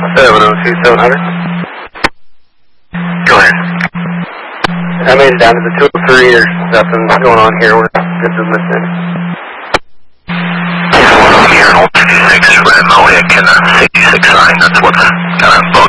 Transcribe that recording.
702-700. Go ahead. I made it down to the 203. There's nothing going on here. We're good to listen. Here, 026, Ram, Mahoya, 66 sign. That's what's kind of